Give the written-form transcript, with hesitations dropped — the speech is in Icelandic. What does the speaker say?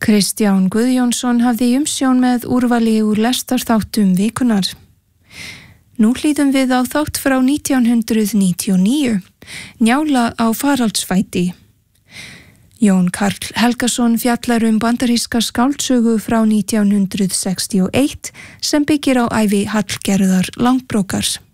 Kristján Guðjónsson hafði umsjón með úrvali úr lestarþáttum vikunar. Nú hlýðum við á þátt frá 1999, Njála á faraldsfæti. Jón Karl Helgason fjallar bandaríska skáldsögu frá 1961 sem byggir á ævi Hallgerðar Langbrókars.